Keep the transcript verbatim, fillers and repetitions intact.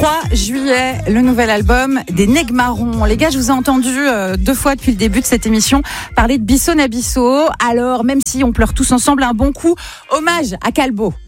trois juillet, le nouvel album des Negmarons. Les gars, je vous ai entendu euh, deux fois depuis le début de cette émission parler de Bisso Nabisso. Alors, même si on pleure tous ensemble un bon coup, hommage à Calbo.